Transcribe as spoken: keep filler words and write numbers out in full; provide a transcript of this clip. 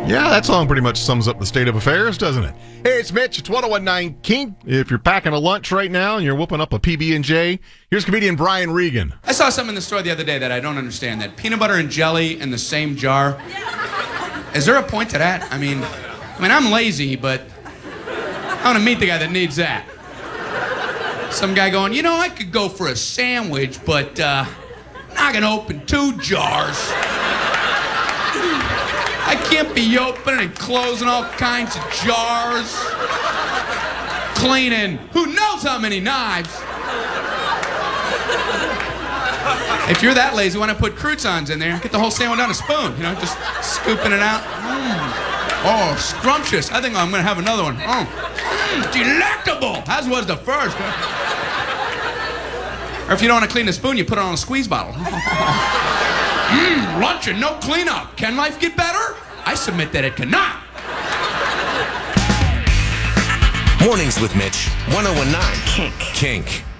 Yeah, that song pretty much sums up the state of affairs, doesn't it? Hey, it's Mitch. It's one oh one nine King. If you're packing a lunch right now and you're whooping up a P B and J, here's comedian Brian Regan. I saw something in the store the other day that I don't understand. That peanut butter and jelly in the same jar. Is there a point to that? I mean, I mean, I'm lazy, but I want to meet the guy that needs that. Some guy going, you know, I could go for a sandwich, but uh, I'm not gonna open two jars. I can't be opening and closing all kinds of jars. Cleaning who knows how many knives. If you're that lazy, why not put croutons in there? Get the whole sandwich on a spoon, you know, just scooping it out. Mm. Oh, scrumptious. I think I'm gonna have another one. Oh, mm, delectable, as was the first. Or if you don't want to clean the spoon, you put it on a squeeze bottle. Mmm, lunch and no cleanup. Can life get better? I submit that it cannot. Mornings with Mitch, one oh one nine Kink. Kink.